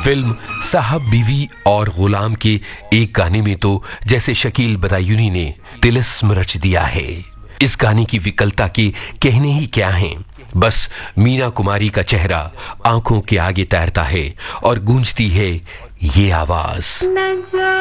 Film साहब बीवी और गुलाम के एक गाने में तो जैसे शकील बदायूनी ने तिलिस्म रच दिया है। इस गाने की विकलता के कहने ही क्या हैं। बस मीना कुमारी का चेहरा आंखों के आगे तैरता है और गूंजती है ये आवाज।